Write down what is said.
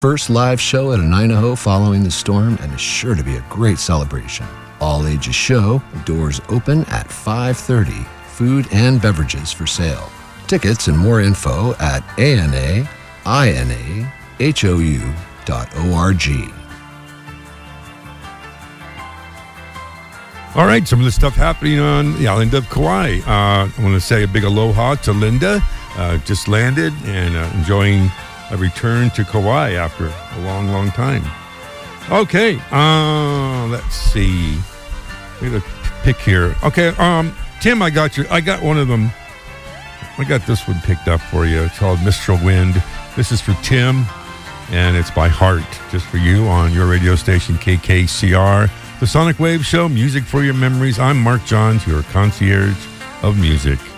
First live show at Ninaho following the storm, and is sure to be a great celebration. All ages show, doors open at 5:30. Food and beverages for sale. Tickets and more info at anainahou.org. All right, some of the stuff happening on the island of Kauai. I want to say a big aloha to Linda. Just landed and enjoying a return to Kauai after a long, long time. Okay, let's see. We got a pick here. Okay, Tim, I got one of them. I got this one picked up for you. It's called Mistral Wind. This is for Tim, and it's by Heart, just for you on your radio station, KKCR. The Sonic Wave Show, music for your memories. I'm Mark Johns, your concierge of music.